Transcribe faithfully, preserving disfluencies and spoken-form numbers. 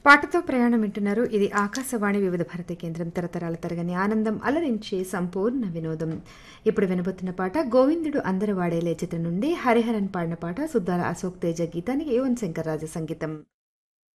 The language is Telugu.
పాటతో ప్రయాణం వింటున్నారు. ఇది ఆకాశవాణి వివిధ భారతి కేంద్రం. తరతరాల తరగని ఆనందం, అలరించే సంపూర్ణ వినోదం. ఇప్పుడు వినబోతున్న పాట గోవిందుడు అందరి వాడేలే చిత్రం నుండి హరిహరన్ పాడిన పాట. సుద్దాల అశోక్ తేజ గీతానికి యువన్ శంకర్ రాజ సంగీతం.